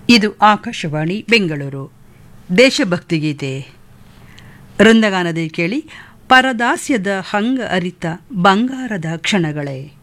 ಇದು ಆಕಾಶವಾಣಿ ಬೆಂಗಳೂರು. ದೇಶಭಕ್ತಿ ಗೀತೆ ವೃಂದಗಾನದಲ್ಲಿ ಕೇಳಿ. ಪರದಾಸ್ಯದ ಹಂಗ ಅರಿತ ಬಂಗಾರದ ಕ್ಷಣಗಳೇ.